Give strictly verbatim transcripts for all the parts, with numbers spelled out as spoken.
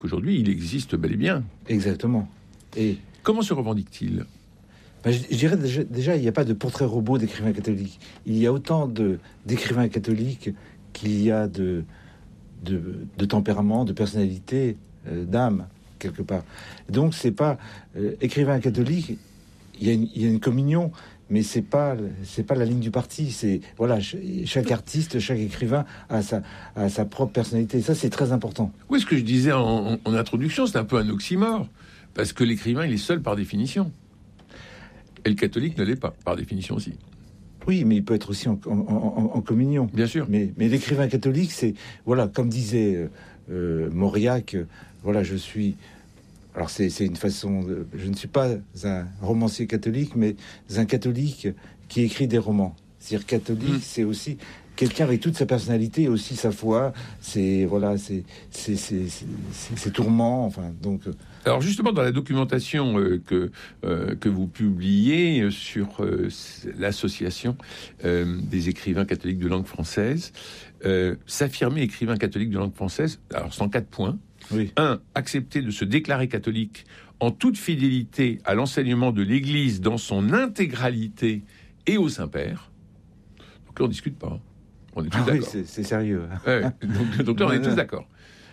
Aujourd'hui, il existe bel et bien. Exactement. Et comment se revendique-t-il ? ben, je, je dirais déjà, déjà, il n'y a pas de portrait robot d'écrivains catholiques. Il y a autant de, d'écrivains catholiques qu'il y a de, de, de tempérament, de personnalité, euh, d'âme, quelque part. Donc, c'est pas... Euh, écrivain catholique, il y a une, il y a une communion, mais c'est pas, c'est pas la ligne du parti. C'est, voilà, chaque artiste, chaque écrivain a sa, a sa propre personnalité. Ça, c'est très important. Oui, ce que je disais en, en, en introduction, c'est un peu un oxymore. Parce que l'écrivain, il est seul par définition. Et le catholique ne l'est pas, par définition aussi. Oui, mais il peut être aussi en, en, en, en communion. Bien sûr. Mais, mais l'écrivain catholique, c'est... Voilà, comme disait euh, Mauriac, euh, voilà, je suis... Alors, c'est, c'est une façon... De, je ne suis pas un romancier catholique, mais un catholique qui écrit des romans. C'est-à-dire catholique, mmh. c'est aussi... quelqu'un avec toute sa personnalité, aussi sa foi, c'est voilà, c'est c'est c'est c'est, c'est, c'est tourment, enfin donc. Alors justement, dans la documentation euh, que euh, que vous publiez sur euh, l'association euh, des écrivains catholiques de langue française, euh, s'affirmer écrivain catholique de langue française, alors c'est en quatre points. Oui. Un, accepter de se déclarer catholique en toute fidélité à l'enseignement de l'Église dans son intégralité et au Saint-Père. Donc là, on discute pas. On est tous ah d'accord. Oui, c'est, c'est sérieux. Ouais, donc, donc là, on est tous d'accord.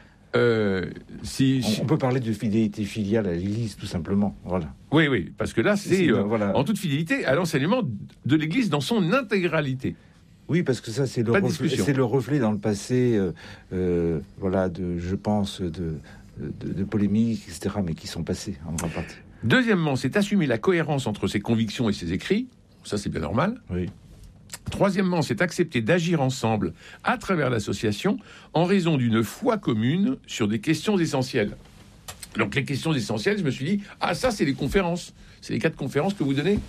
Euh, si, on, on peut parler de fidélité filiale à l'Église, tout simplement. Voilà. Oui, oui, parce que là, c'est, c'est euh, voilà. en toute fidélité à l'enseignement de l'Église dans son intégralité. Oui, parce que ça, c'est le, reflet, c'est le reflet dans le passé, euh, euh, voilà, de, je pense, de, de, de polémiques, et cetera, mais qui sont passées en grande partie. Deuxièmement, c'est assumer la cohérence entre ses convictions et ses écrits. Ça, c'est bien normal. Oui. Troisièmement, c'est accepter d'agir ensemble à travers l'association en raison d'une foi commune sur des questions essentielles. Donc les questions essentielles, je me suis dit, ah ça c'est les conférences, c'est les quatre conférences que vous donnez.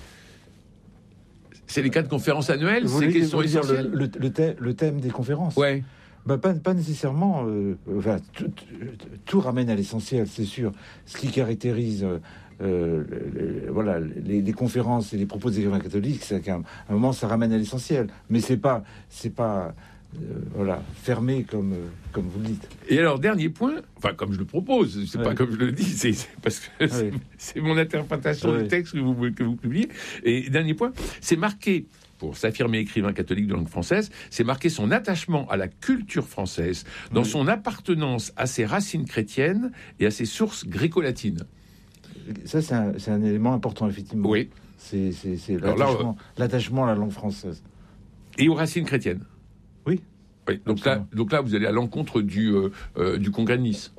C'est les quatre conférences annuelles, vous c'est les questions dire essentielles. Le, le, le, thème, le thème des conférences. Ouais. Bah, pas, pas nécessairement. Euh, enfin, tout, tout ramène à l'essentiel, c'est sûr. Ce qui caractérise euh, les, voilà, les, les conférences et les propos des écrivains catholiques, c'est qu'à un, un moment, ça ramène à l'essentiel. Mais c'est pas, c'est pas, euh, voilà, fermé comme euh, comme vous le dites. Et alors, dernier point, enfin comme je le propose, c'est ouais. pas comme je le dis, c'est, c'est parce que c'est, ouais. c'est mon interprétation ouais. du texte que vous que vous publiez. Et dernier point, c'est marqué. Pour s'affirmer écrivain catholique de langue française, c'est marquer son attachement à la culture française, dans oui. son appartenance à ses racines chrétiennes et à ses sources gréco-latines. Ça, c'est un, c'est un élément important, effectivement. Oui. C'est, c'est, c'est l'attachement, là, l'attachement à la langue française. Et aux racines chrétiennes. Oui. Oui. Donc, là, donc là, vous allez à l'encontre du, euh, euh, du Congrès de Nice.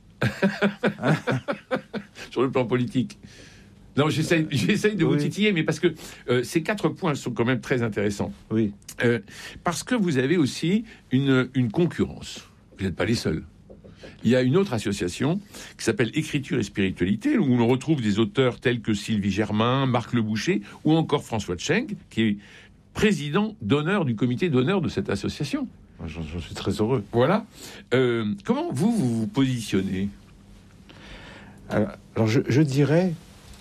Sur le plan politique. Non, j'essaye, j'essaye de oui. vous titiller, mais parce que euh, ces quatre points sont quand même très intéressants. Oui. Euh, parce que vous avez aussi une, une concurrence. Vous n'êtes pas les seuls. Il y a une autre association qui s'appelle Écriture et Spiritualité, où on retrouve des auteurs tels que Sylvie Germain, Marc Le Boucher, ou encore François Tschenk, qui est président d'honneur du comité d'honneur de cette association. J'en, j'en suis très heureux. Voilà. Euh, comment vous, vous vous positionnez ? Alors, alors je, je dirais...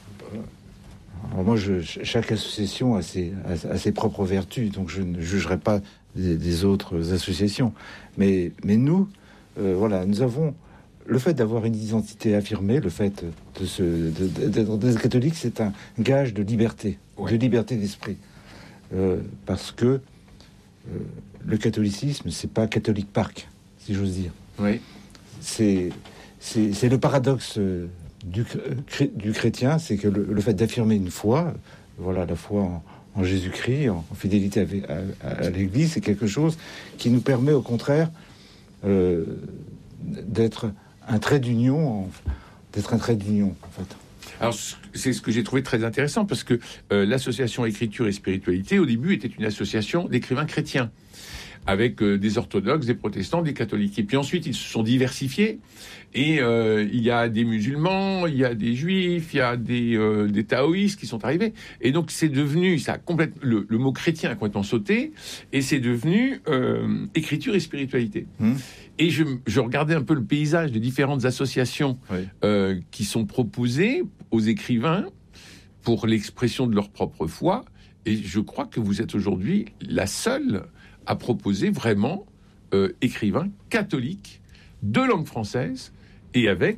Alors moi, je, chaque association a ses, a, a ses propres vertus, donc je ne jugerai pas des, des autres associations. Mais, mais nous, euh, voilà, nous avons le fait d'avoir une identité affirmée, le fait de se, de, de, d'être des catholiques, c'est un gage de liberté, ouais. de liberté d'esprit, euh, parce que euh, le catholicisme, c'est pas catholique parc, si j'ose dire. Oui. C'est, c'est, c'est le paradoxe. Euh, Du, du chrétien, c'est que le, le fait d'affirmer une foi, voilà, la foi en, en Jésus-Christ, en, en fidélité avec, à, à, à l'Église, c'est quelque chose qui nous permet au contraire euh, d'être un trait d'union, en, d'être un trait d'union, en fait. Alors, c'est ce que j'ai trouvé très intéressant, parce que euh, l'association Écriture et Spiritualité, au début, était une association d'écrivains chrétiens, avec euh, des orthodoxes, des protestants, des catholiques. Et puis ensuite, ils se sont diversifiés. Et euh, il y a des musulmans, il y a des juifs, il y a des, euh, des taoïstes qui sont arrivés. Et donc, c'est devenu, ça a complètement, le, le mot chrétien a complètement sauté, et c'est devenu euh, écriture et spiritualité. Mmh. Et je, je regardais un peu le paysage des différentes associations oui. euh, qui sont proposées aux écrivains pour l'expression de leur propre foi. Et je crois que vous êtes aujourd'hui la seule à proposer vraiment euh, écrivain catholique de langue française et avec